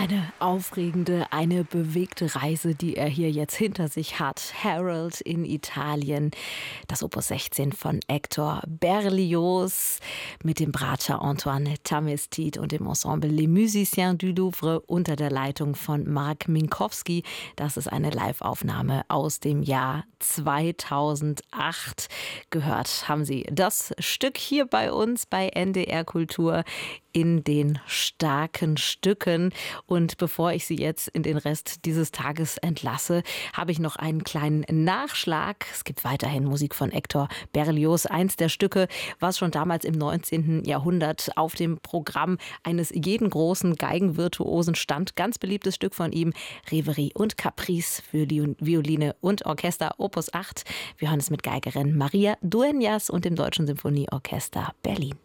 Eine aufregende, eine bewegte Reise, die er hier jetzt hinter sich hat. Harold in Italien, das Opus 16 von Hector Berlioz mit dem Bratscher Antoine Tamestit und dem Ensemble Les Musiciens du Louvre unter der Leitung von Mark Minkowski. Das ist eine Live-Aufnahme aus dem Jahr 2008. Gehört haben Sie das Stück hier bei uns bei NDR Kultur in den starken Stücken. Und bevor ich Sie jetzt in den Rest dieses Tages entlasse, habe ich noch einen kleinen Nachschlag. Es gibt weiterhin Musik von Hector Berlioz, eins der Stücke, was schon damals im 19. Jahrhundert auf dem Programm eines jeden großen Geigenvirtuosen stand. Ganz beliebtes Stück von ihm, Reverie und Caprice für Violine und Orchester, Opus 8. Wir hören es mit Geigerin Maria Dueñas und dem Deutschen Symphonieorchester Berlin.